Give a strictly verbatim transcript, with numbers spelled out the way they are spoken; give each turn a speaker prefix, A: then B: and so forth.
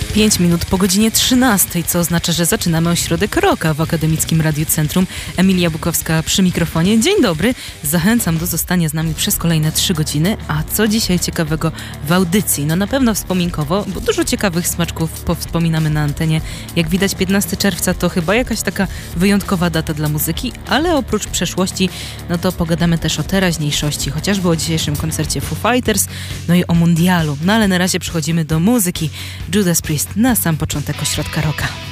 A: pięć minut po godzinie trzynastej, co oznacza, że zaczynamy ośrodek Rocka w Akademickim Radiu Centrum. Emilia Bukowska przy mikrofonie. Dzień dobry. Zachęcam do zostania z nami przez kolejne trzy godziny. A co dzisiaj ciekawego w audycji? No na pewno wspominkowo, bo dużo ciekawych smaczków powspominamy na antenie. Jak widać, piętnastego czerwca to chyba jakaś taka wyjątkowa data dla muzyki, ale oprócz przeszłości, no to pogadamy też o teraźniejszości, chociażby o dzisiejszym koncercie Foo Fighters, no i o mundialu. No ale na razie przechodzimy do muzyki. Judas Priest na sam początek ośrodka Rocka.